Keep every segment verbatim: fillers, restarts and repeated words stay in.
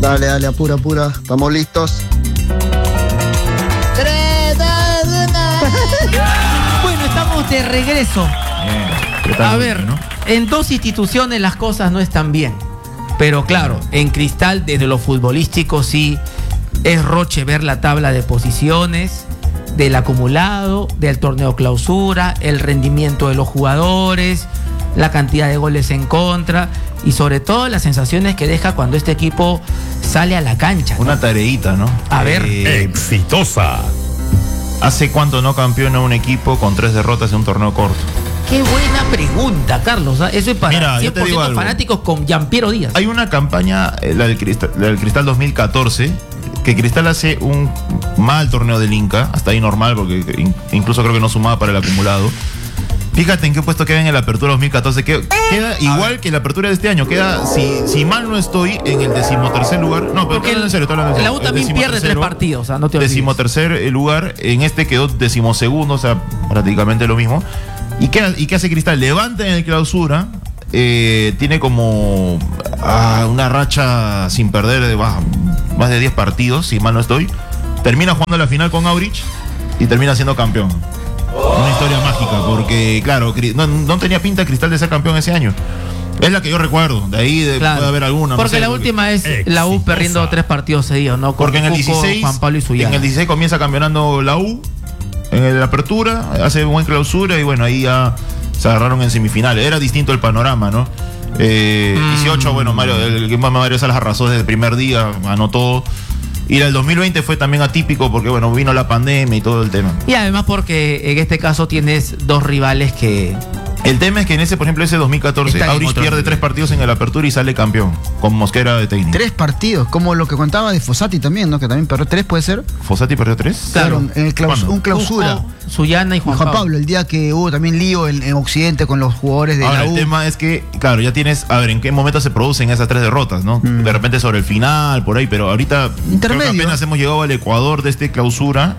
Dale, dale, apura, apura. Estamos listos. tres, dos, uno. Bueno, estamos de regreso. Bien. A ver, ¿no? En dos instituciones las cosas no están bien. Pero claro, en Cristal, desde lo futbolístico, sí es roche ver la tabla de posiciones, del acumulado, del torneo clausura, el rendimiento de los jugadores, la cantidad de goles en contra y sobre todo las sensaciones que deja cuando este equipo sale a la cancha, ¿no? Una tareita, ¿no? A ver. Eh, Exitosa. ¿Hace cuánto no campeona un equipo con tres derrotas en un torneo corto? Qué buena pregunta, Carlos. ¿eh? Eso es para Mira, yo te cien por digo ciento algo. fanáticos con Gianpiero Díaz. Hay una campaña, eh, la, del Cristal, la del Cristal dos mil catorce, que Cristal hace un mal torneo del Inca, hasta ahí normal, porque in, incluso creo que no sumaba para el acumulado. Fíjate en qué puesto queda en el Apertura dos mil catorce. Queda, queda igual que la Apertura de este año. Queda, si, si mal no estoy, en el decimotercer lugar. No, pero Porque estoy en serio, estoy hablando en la serio. U también El pierde tres decimotercero, partidos, o sea, no te olvides. Decimotercer lugar, en este quedó decimosegundo, o sea, prácticamente lo mismo. ¿Y qué, y qué hace Cristal? Levanta en el clausura, eh, tiene como ah, una racha sin perder de bah, más de diez partidos, si mal no estoy. Termina jugando la final con Aurich y termina siendo campeón. Una historia mágica, porque claro, no, no tenía pinta Cristal de ser campeón ese año. Es la que yo recuerdo, de ahí de, Claro. puede haber alguna. Porque no sé, la porque, última es Exitosa. la U perdiendo tres partidos seguidos, ¿no? Con porque en el Cuco, dieciséis, Juan Pablo y Suyana. en el dieciséis comienza campeonando la U en la apertura, hace buen clausura y bueno, ahí ya se agarraron en semifinales. Era distinto el panorama, ¿no? Eh, Mm. dieciocho, bueno, Mario, el Mario Salas arrasó desde el primer día, anotó. Y el dos mil veinte fue también atípico porque, bueno, vino la pandemia y todo el tema. Y además porque en este caso tienes dos rivales que... El tema es que en ese, por ejemplo, ese dos mil catorce, Está en Aurich otro pierde nivel. tres partidos en el apertura y sale campeón, con Mosquera de técnico. Tres partidos, como lo que contaba de Fossati también, ¿no? Que también perdió tres, ¿puede ser? ¿Fossati perdió tres? Claro. En el claus- ¿Cuándo? un clausura. Cuco, Suyana y Y Juan, Juan Pablo. Pablo, el día que hubo también lío en, en Occidente con los jugadores de Ahora, la el U. tema es que, claro, ya tienes, a ver, en qué momento se producen esas tres derrotas, ¿no? Mm. De repente sobre el final, por ahí, pero ahorita creo Intermedio. que apenas hemos llegado al Ecuador de este clausura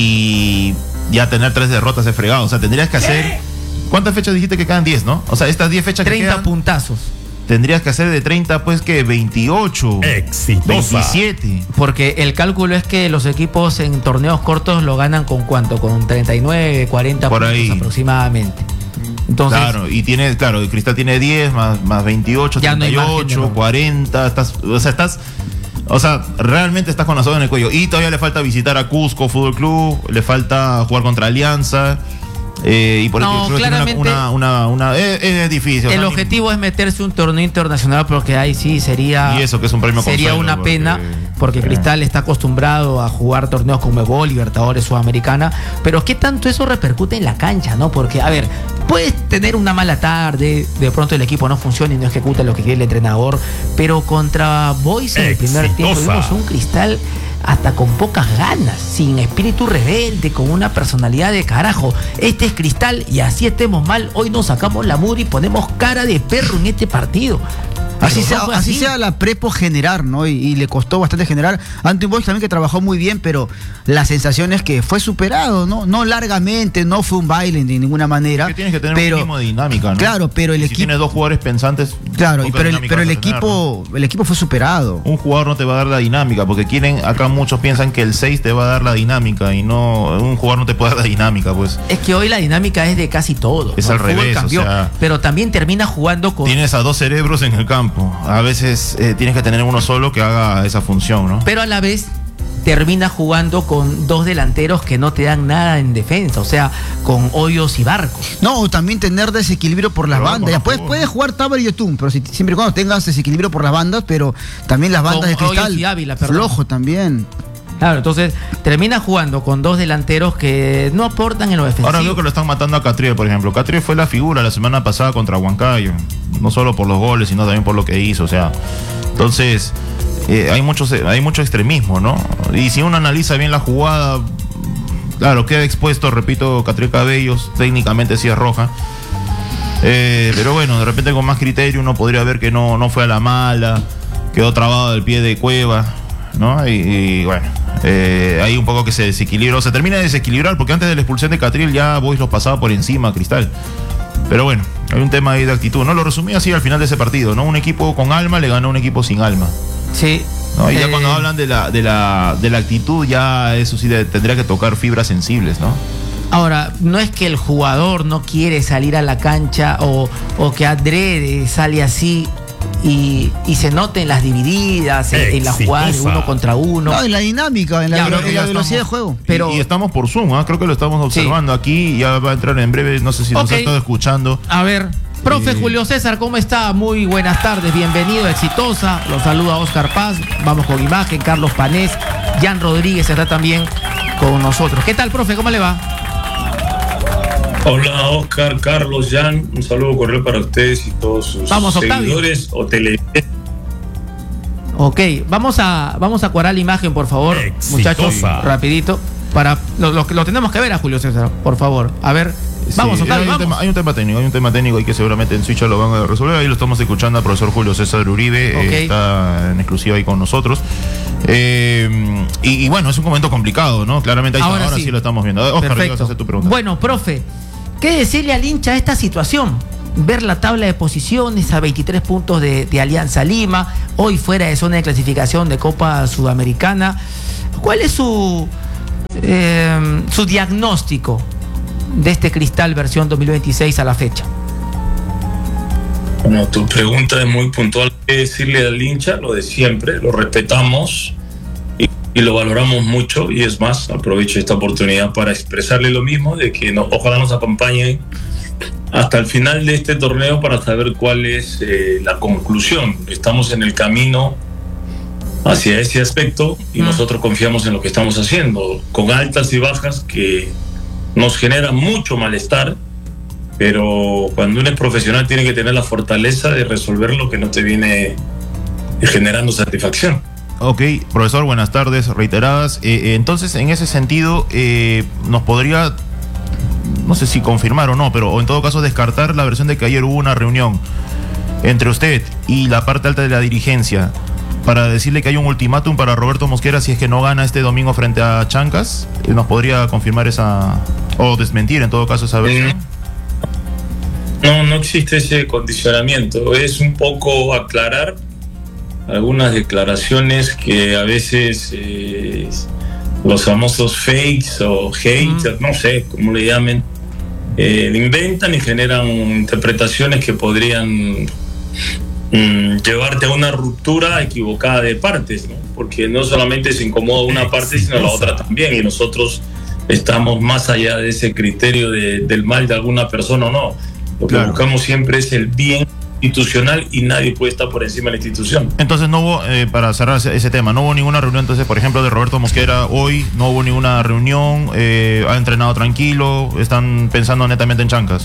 y ya tener tres derrotas es fregado. O sea, tendrías que hacer... ¿Cuántas fechas dijiste que quedan? diez, ¿no? O sea, estas diez fechas que treinta quedan, puntazos. tendrías que hacer de treinta, pues, que veintiocho, Exitosa. veintisiete. Porque el cálculo es que los equipos en torneos cortos lo ganan con cuánto, con treinta y nueve, cuarenta Por puntos ahí. aproximadamente. Entonces, Claro, y tiene, claro, el Cristal tiene diez, más, más veintiocho, Ya no hay treinta y margen de ocho, error. cuarenta, estás, o sea, estás, o sea, realmente estás con la soga en el cuello. Y todavía le falta visitar a Cusco Fútbol Club, le falta jugar contra Alianza, eh, y por No, eso creo que tiene claramente- una, una, una, una- es, es difícil. o el sea, objetivo es meterse un torneo internacional porque ahí sí sería... Y eso que es un premio Sería consuelo, una porque- pena porque sí. Cristal está acostumbrado a jugar torneos como Conmebol, Libertadores, Sudamericana, pero ¿qué tanto eso repercute en la cancha, no? Porque, a ver, puedes tener una mala tarde, de pronto el equipo no funciona y no ejecuta lo que quiere el entrenador, pero contra Boys en el primer tiempo Exitosa. vimos un Cristal hasta con pocas ganas, sin espíritu rebelde, con una personalidad de carajo. Este es Cristal y así estemos mal, hoy nos sacamos la mugre y ponemos cara de perro en este partido. Así Pero sea, no fue así así. sea la prepo generar, ¿no? Y, y le costó bastante generar. Ante un Boys también que trabajó muy bien, pero la sensación es que fue superado, ¿no? No largamente, no fue un baile de ninguna manera. Que tienes que tener pero, un mínimo de dinámica, ¿no? Claro, pero el Y si equipo. tienes dos jugadores pensantes, Claro, y poca pero el, dinámica pero el vas a tener, equipo, el equipo fue superado. ¿no? Un jugador no te va a dar la dinámica, porque quieren, acá muchos piensan que el seis te va a dar la dinámica y no, un jugador no te puede dar la dinámica, pues. Es que hoy la dinámica es de casi todo. Es ¿no? al El fútbol revés, cambió, o sea- pero también termina jugando con... Tienes a dos cerebros en el campo. A veces eh, tienes que tener uno solo que haga esa función, ¿no? Pero a la vez termina jugando con dos delanteros que no te dan nada en defensa, o sea, con Hoyos y Barcos. No, también tener desequilibrio por las Pero bandas. vamos, Ya no puedes, jugó. puedes jugar Tábara y Yotun, pero si, siempre y cuando tengas desequilibrio por las bandas, pero también las bandas Con de Cristal. Hoyos y Ávila, perdón. Flojo también. Claro, entonces termina jugando con dos delanteros que no aportan en lo defensivo. Ahora veo que lo están matando a Catriel, por ejemplo. Catriel fue la figura la semana pasada contra Huancayo. No solo por los goles, sino también por lo que hizo. O sea, entonces eh, hay, mucho, hay mucho extremismo, ¿no? Y si uno analiza bien la jugada, claro, queda expuesto, repito, Catriel Cabellos. Técnicamente sí es roja. Eh, pero bueno, de repente con más criterio uno podría ver que no, no fue a la mala. Quedó trabado del pie de Cueva, ¿no? Y, y bueno, eh, hay un poco que se desequilibró, se termina de desequilibrar porque antes de la expulsión de Catriel ya Boys los pasaba por encima a Cristal. Pero bueno, hay un tema ahí de actitud, ¿no? Lo resumí así al final de ese partido, ¿no? Un equipo con alma le ganó a un equipo sin alma. Sí, ¿no? Y ya Eh. cuando hablan de la, de la, de la actitud, ya eso sí de- tendría que tocar fibras sensibles, ¿no? Ahora, no es que el jugador no quiere salir a la cancha o, o que adrede sale así y, y se noten las divididas en, en la jugada de uno contra uno. No, en la dinámica, en la, Ya, velo- pero en ya la velocidad estamos- de juego. Pero- y, y estamos por Zoom, ¿ah? Creo que lo estamos observando aquí, ya va a entrar en breve, no sé si nos Ok. ha estado escuchando. A ver, profe Eh. Julio César, ¿cómo está? Muy buenas tardes, bienvenido, exitosa. Los saluda Oscar Paz, vamos con imagen, Carlos Panés, Jan Rodríguez está también con nosotros. ¿Qué tal, profe? ¿Cómo le va? Hola Oscar, Carlos, Jan, un saludo cordial para ustedes y todos sus Vamos, Octavio. seguidores o televidentes. Ok, vamos a, vamos a cuadrar la imagen, por favor, Exitosa. muchachos, rapidito. Para, lo, lo, lo tenemos que ver a Julio César, por favor. A ver, vamos, Sí, Octavio, hay, un vamos. tema, hay un tema técnico, hay un tema técnico y que seguramente en Switch lo van a resolver. Ahí lo estamos escuchando al profesor Julio César Uribe, Ok. eh, está en exclusiva ahí con nosotros. Eh, y, y bueno, es un momento complicado, ¿no? Claramente ahí Ahora ahora, sí. sí. lo estamos viendo. Oscar, ibas a Perfecto. hacer tu pregunta. Bueno, profe, ¿qué decirle al hincha a esta situación? Ver la tabla de posiciones a veintitrés puntos de, de Alianza Lima, hoy fuera de zona de clasificación de Copa Sudamericana. ¿Cuál es su, eh, su diagnóstico de este Cristal versión dos mil veintiséis a la fecha? Bueno, tu pregunta es muy puntual. ¿Qué decirle al hincha? Lo de siempre, lo respetamos y, y lo valoramos mucho. Y es más, aprovecho esta oportunidad para expresarle lo mismo, de que no, ojalá nos acompañen hasta el final de este torneo para saber cuál es eh, la conclusión. Estamos en el camino hacia ese aspecto y Mm. nosotros confiamos en lo que estamos haciendo, con altas y bajas que nos generan mucho malestar, pero cuando uno es profesional tiene que tener la fortaleza de resolver lo que no te viene generando satisfacción. Ok, profesor, buenas tardes, reiteradas. Eh, eh, entonces, en ese sentido, eh, nos podría, no sé si confirmar o no, pero o en todo caso descartar la versión de que ayer hubo una reunión entre usted y la parte alta de la dirigencia para decirle que hay un ultimátum para Roberto Mosquera si es que no gana este domingo frente a Chancas. Eh, ¿Nos podría confirmar esa, o desmentir en todo caso esa versión? No, no existe ese condicionamiento. Es un poco aclarar algunas declaraciones que a veces eh, los famosos fakes o haters, no sé cómo le llamen, eh, inventan y generan interpretaciones que podrían mm, llevarte a una ruptura equivocada de partes, ¿no? Porque no solamente se incomoda una parte, sino la otra también, y nosotros estamos más allá de ese criterio de, del mal de alguna persona o no. Lo que Claro. buscamos siempre es el bien institucional y nadie puede estar por encima de la institución. Entonces no hubo, eh, para cerrar ese, ese tema, no hubo ninguna reunión, entonces, por ejemplo, de Roberto Mosquera hoy, no hubo ninguna reunión, eh, ha entrenado tranquilo, están pensando netamente en Chancas.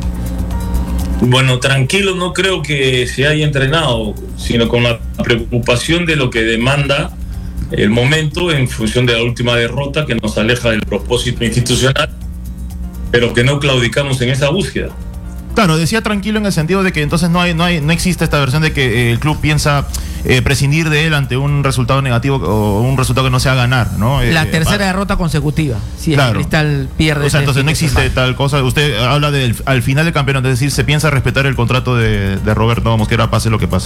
Bueno, tranquilo, no creo que se haya entrenado, sino con la preocupación de lo que demanda el momento en función de la última derrota que nos aleja del propósito institucional, pero que no claudicamos en esa búsqueda. Claro, decía tranquilo en el sentido de que entonces no hay, no hay, no existe esta versión de que eh, el club piensa eh, prescindir de él ante un resultado negativo o un resultado que no sea ganar, ¿no? Eh, La tercera ah, derrota consecutiva. Si Claro. el Cristal pierde. O sea, este entonces fin no de existe semana. tal cosa. Usted habla del al final del campeonato, es decir, se piensa respetar el contrato de, de Roberto Mosquera, pase lo que pase.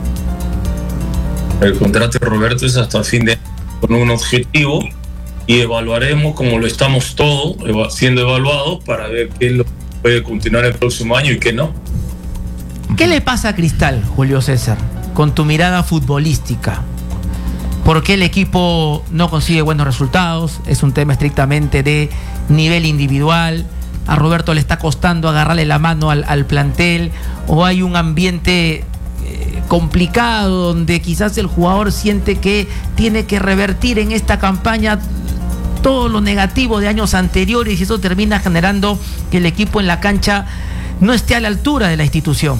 El contrato de Roberto es hasta fin de año con un objetivo y evaluaremos como lo estamos todos eva- siendo evaluados para ver qué es lo que puede continuar el próximo año y qué no. ¿Qué le pasa a Cristal, Julio César, con tu mirada futbolística? ¿Por qué el equipo no consigue buenos resultados? ¿Es un tema estrictamente de nivel individual? ¿A Roberto le está costando agarrarle la mano al, al plantel? ¿O hay un ambiente eh, complicado donde quizás el jugador siente que tiene que revertir en esta campaña todo lo negativo de años anteriores y eso termina generando que el equipo en la cancha no esté a la altura de la institución?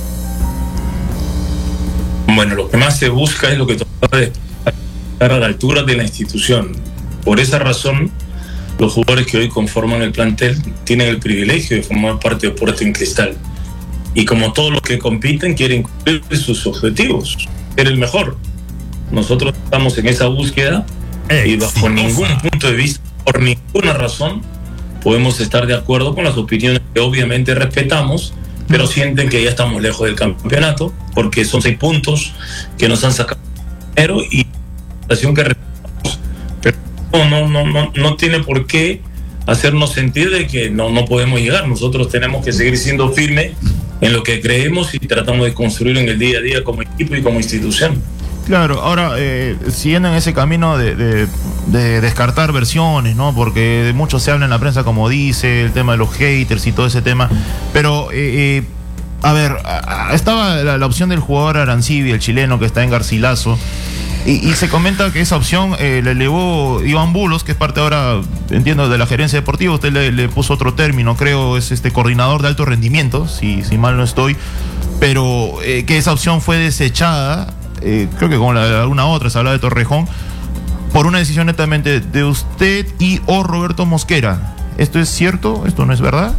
Bueno, lo que más se busca es lo que trata de estar a la altura de la institución. Por esa razón, los jugadores que hoy conforman el plantel tienen el privilegio de formar parte de Sporting Cristal. Y como todos los que compiten, quieren cumplir sus objetivos, ser el mejor. Nosotros estamos en esa búsqueda y bajo ningún punto de vista, por ninguna razón, podemos estar de acuerdo con las opiniones que obviamente respetamos, pero sienten que ya estamos lejos del campeonato, porque son seis puntos que nos han sacado primero y la situación que respetamos. Pero no, no, no, no tiene por qué hacernos sentir de que no, no podemos llegar. Nosotros tenemos que seguir siendo firmes en lo que creemos y tratamos de construir en el día a día como equipo y como institución. Claro, ahora, eh, siguiendo en ese camino de, de, de descartar versiones, ¿no? Porque mucho se habla en la prensa, como dice, el tema de los haters y todo ese tema, pero, eh, eh, a ver, a, a, estaba la, la opción del jugador Arancibi, el chileno que está en Garcilaso, y, y se comenta que esa opción eh, le elevó Iván Bulos, que es parte ahora, entiendo, de la gerencia deportiva. Usted le, le puso otro término, creo, es este coordinador de alto rendimiento, si, si mal no estoy, pero eh, que esa opción fue desechada. Eh, creo que con la, alguna otra se habla de Torrejón, por una decisión netamente de usted y o Roberto Mosquera. ¿Esto es cierto? ¿Esto no es verdad?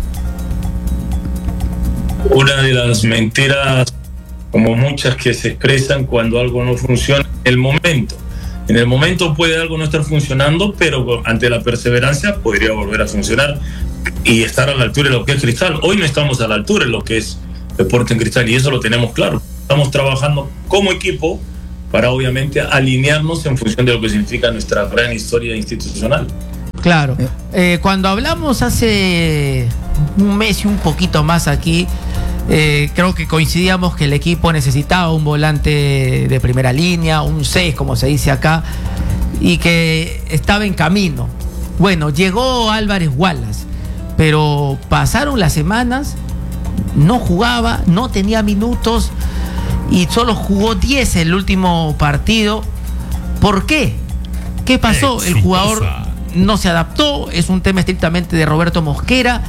Una de las mentiras, como muchas que se expresan cuando algo no funciona en el momento. En el momento puede algo no estar funcionando, pero ante la perseverancia podría volver a funcionar y estar a la altura de lo que es Cristal. Hoy no estamos a la altura de lo que es Sporting Cristal y eso lo tenemos claro. Estamos trabajando como equipo para obviamente alinearnos en función de lo que significa nuestra gran historia institucional. Claro. Eh, cuando hablamos hace un mes y un poquito más aquí, eh, creo que coincidíamos que el equipo necesitaba un volante de primera línea, un seis como se dice acá, y que estaba en camino. Bueno, llegó Álvarez Wallace, pero pasaron las semanas, no jugaba, no tenía minutos y solo jugó diez el último partido. ¿Por qué? ¿Qué pasó? El jugador no se adaptó, es un tema estrictamente de Roberto Mosquera.